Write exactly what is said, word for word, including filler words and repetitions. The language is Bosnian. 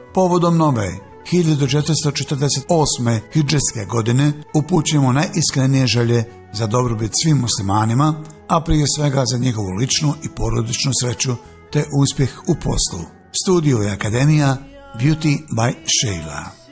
Povodom nove hiljadu četiristo četrdeset osme hidžetske godine upućujemo najiskrenije želje za dobrobit svim muslimanima, a prije svega za njihovu ličnu i porodičnu sreću te uspjeh u poslu. Studio i akademija Beauty by Sheila.